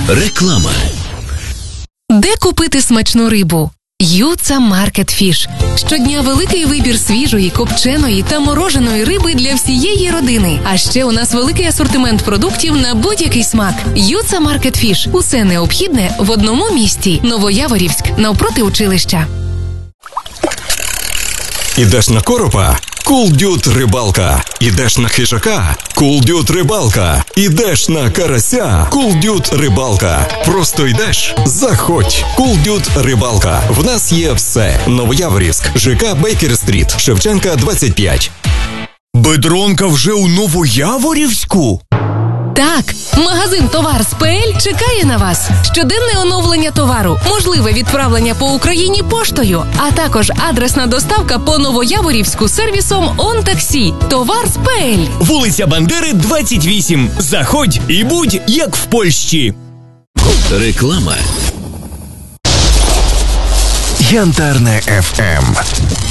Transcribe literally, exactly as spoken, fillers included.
Реклама. Де купити смачну рибу? Юца Маркет Фіш. Щодня великий вибір свіжої, копченої та мороженої риби для всієї родини. А ще у нас великий асортимент продуктів на будь-який смак. Юца Маркет Фіш. Усе необхідне в одному місці. Новояворівськ, навпроти училища. Ідеш на коропа? Кулдют рибалка. Ідеш на хижака? Кулдют рибалка. Ідеш на карася? Кулдют рибалка. Просто йдеш? Заходь. Кулдют рибалка. В нас є все. Новояворівськ, ЖК Бейкер-стріт, Шевченка, двадцять п'ять. Бедронка вже у Новояворівську? Так, магазин «Товарс.ПЛ» чекає на вас. Щоденне оновлення товару, можливе відправлення по Україні поштою, а також адресна доставка по Новояворівську сервісом «Он-таксі». «Товарс.ПЛ». Вулиця Бандери, двадцять вісім. Заходь і будь як в Польщі. Реклама. Янтарне еф ем.